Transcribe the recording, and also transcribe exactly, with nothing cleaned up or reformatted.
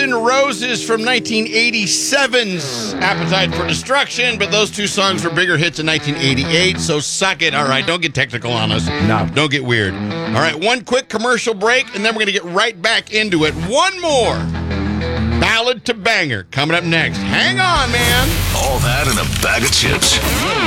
N' Roses from nineteen eighty-seven's Appetite for Destruction, but those two songs were bigger hits in nineteen eighty-eight, so suck it. All right, don't get technical on us. No. Don't get weird. All right, one quick commercial break, and then we're going to get right back into it. One more ballad to banger coming up next. Hang on, man. All that in a bag of chips.